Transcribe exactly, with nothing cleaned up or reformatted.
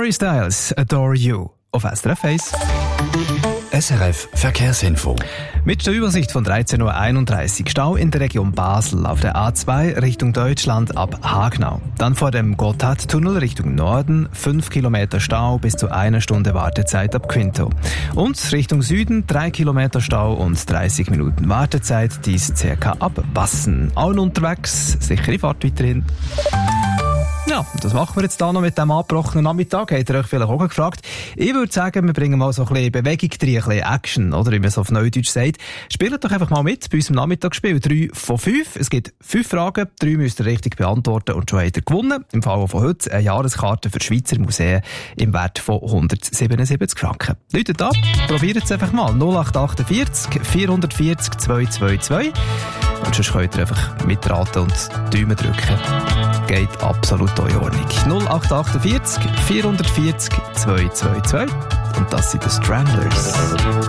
Harry Styles, Adore You, auf S R F eins. S R F Verkehrsinfo. Mit der Übersicht von dreizehn Uhr einunddreißig Stau in der Region Basel auf der A zwei Richtung Deutschland ab Hagnau. Dann vor dem Gotthardtunnel Richtung Norden fünf Kilometer Stau bis zu einer Stunde Wartezeit ab Quinto. Und Richtung Süden drei Kilometer Stau und dreißig Minuten Wartezeit, dies circa ab Bassen. Allen unterwegs, sichere Fahrt weiterhin. Ja, das machen wir jetzt da noch mit dem abgebrochenen Nachmittag. Habt ihr euch vielleicht auch gefragt? Ich würde sagen, wir bringen mal so ein bisschen Bewegung drin, ein bisschen Action, oder wie man es auf Neudeutsch sagt. Spielt doch einfach mal mit bei unserem Nachmittagsspiel. Drei von fünf. Es gibt fünf Fragen, drei müsst ihr richtig beantworten und schon habt ihr gewonnen. Im Fall von heute eine Jahreskarte für Schweizer Museen im Wert von hundertsiebenundsiebzig Franken. Läutet ab, probiert es einfach mal. null acht achtundvierzig vierhundertvierzig zweihundertzweiundzwanzig. Und sonst könnt ihr einfach mitraten und Daumen drücken. Geht absolut in Ordnung. null acht achtundvierzig vierhundertvierzig zweihundertzweiundzwanzig. Und das sind die Stranglers.